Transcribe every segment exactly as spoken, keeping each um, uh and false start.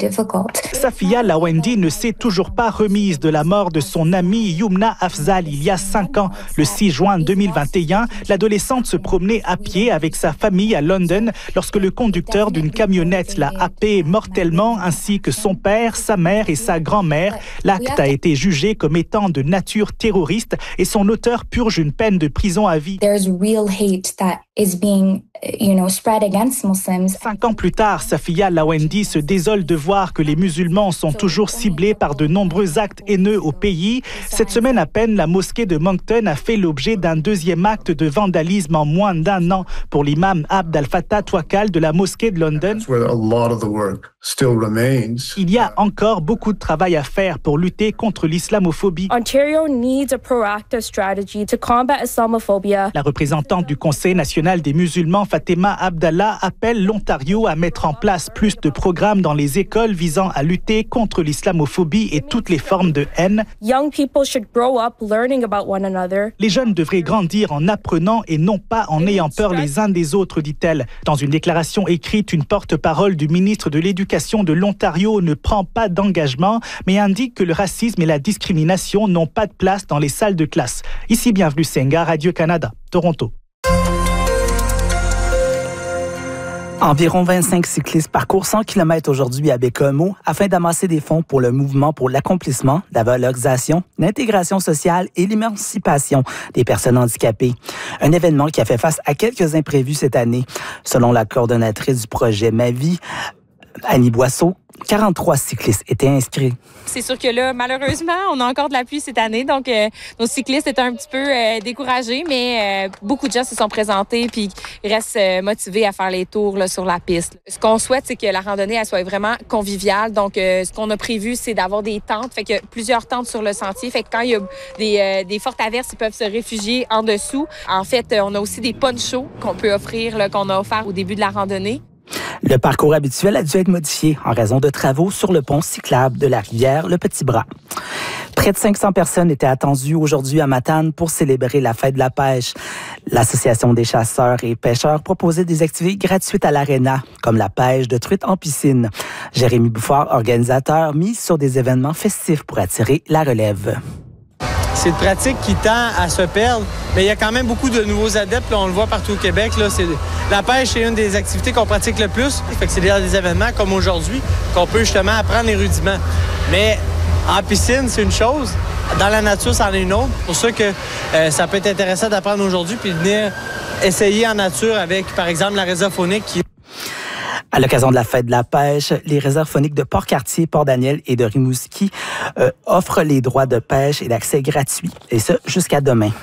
Safia Lawendi ne s'est toujours pas remise de la mort de son amie Youmna Afzal il y a cinq ans. Le six juin deux mille vingt et un, l'adolescente se promenait à pied avec sa famille à London lorsque le conducteur d'une camionnette l'a happée mortellement, ainsi que son père, sa mère et sa grand-mère. L'acte a été jugé comme étant de nature terroriste et son auteur purge une peine de prison à vie. Cinq ans plus tard, Safia Lawendi se désole de voir que les musulmans sont toujours ciblés par de nombreux actes haineux au pays. Cette semaine à peine, la mosquée de Moncton a fait l'objet d'un deuxième acte de vandalisme en moins d'un an pour l'imam Abd al-Fattah Twakal de la mosquée de London. Il y a encore beaucoup de travail à faire pour lutter contre l'islamophobie. Ontario needs a proactive strategy to combat Islamophobia. La représentante du Conseil national des musulmans, Fatima Abdallah, appelle l'Ontario à mettre en place plus de programmes dans les écoles visant à lutter contre l'islamophobie et toutes les formes de haine. Young people should grow up learning about one another. Les jeunes devraient grandir en apprenant et non pas en ayant peur les uns des autres, dit-elle. Dans une déclaration écrite, une porte-parole du ministre de l'Éducation de l'Ontario ne prend pas d'engagement, mais indique que le racisme et la discrimination n'ont pas de place dans les salles de classe. Ici, bienvenue Senga, Radio-Canada, Toronto. Environ vingt-cinq cyclistes parcourent cent kilomètres aujourd'hui à Bécomo afin d'amasser des fonds pour le mouvement pour l'accomplissement, la valorisation, l'intégration sociale et l'émancipation des personnes handicapées. Un événement qui a fait face à quelques imprévus cette année. Selon la coordonnatrice du projet Ma Vie, Annie Boisseau, quarante-trois cyclistes étaient inscrits. C'est sûr que là, malheureusement, on a encore de la pluie cette année, donc euh, nos cyclistes étaient un petit peu euh, découragés, mais euh, beaucoup de gens se sont présentés puis restent euh, motivés à faire les tours là, sur la piste. Ce qu'on souhaite, c'est que la randonnée elle soit vraiment conviviale. Donc, euh, ce qu'on a prévu, c'est d'avoir des tentes, fait que plusieurs tentes sur le sentier. Fait que quand il y a des, euh, des fortes averses, ils peuvent se réfugier en dessous. En fait, on a aussi des ponchos qu'on peut offrir, là, qu'on a offert au début de la randonnée. Le parcours habituel a dû être modifié en raison de travaux sur le pont cyclable de la rivière Le Petit Bras. Près de cinq cents personnes étaient attendues aujourd'hui à Matane pour célébrer la fête de la pêche. L'Association des chasseurs et pêcheurs proposait des activités gratuites à l'aréna, comme la pêche de truites en piscine. Jérémy Bouffard, organisateur, mise sur des événements festifs pour attirer la relève. C'est une pratique qui tend à se perdre, mais il y a quand même beaucoup de nouveaux adeptes. Là, on le voit partout au Québec. Là, c'est... La pêche est une des activités qu'on pratique le plus. Fait que c'est des événements comme aujourd'hui qu'on peut justement apprendre les rudiments. Mais en piscine, c'est une chose. Dans la nature, c'en est une autre. C'est pour ça que euh, ça peut être intéressant d'apprendre aujourd'hui puis de venir essayer en nature avec, par exemple, la réserve faunique qui... À l'occasion de la fête de la pêche, les réserves fauniques de Port-Cartier, Port-Daniel et de Rimouski euh, offrent les droits de pêche et d'accès gratuits, et ce, jusqu'à demain.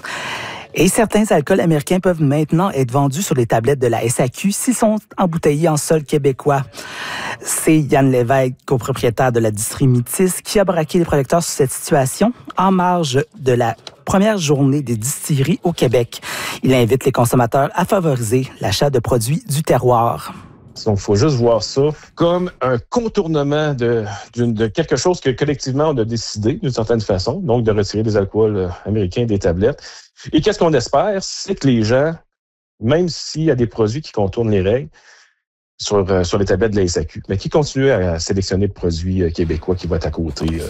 Et certains alcools américains peuvent maintenant être vendus sur les tablettes de la S A Q s'ils sont embouteillés en sol québécois. C'est Yann Lévesque, copropriétaire de la distillerie Métis, qui a braqué les producteurs sur cette situation en marge de la première journée des distilleries au Québec. Il invite les consommateurs à favoriser l'achat de produits du terroir. Donc, il faut juste voir ça comme un contournement de, d'une, de quelque chose que collectivement on a décidé d'une certaine façon, donc de retirer les alcools américains des tablettes. Et qu'est-ce qu'on espère, c'est que les gens, même s'il y a des produits qui contournent les règles sur, euh, sur les tablettes de la S A Q, mais qui continuent à sélectionner le produit euh, québécois qui va être à côté. Euh.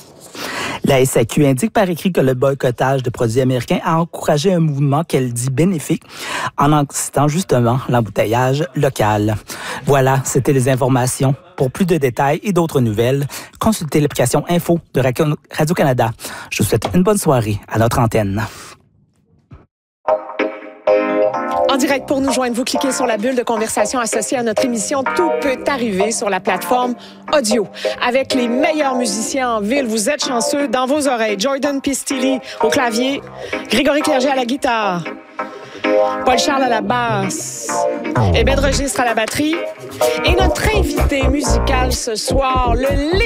La S A Q indique par écrit que le boycottage de produits américains a encouragé un mouvement qu'elle dit bénéfique en incitant justement l'embouteillage local. Voilà, c'était les informations. Pour plus de détails et d'autres nouvelles, consultez l'application Info de Radio-Canada. Je vous souhaite une bonne soirée à notre antenne. En direct pour nous joindre, vous cliquez sur la bulle de conversation associée à notre émission. Tout peut arriver sur la plateforme audio. Avec les meilleurs musiciens en ville, vous êtes chanceux dans vos oreilles. Jordan Pistilli au clavier, Grégory Clerget à la guitare, Paul Charles à la basse et Ben Registre à la batterie. Et notre invité musical ce soir, le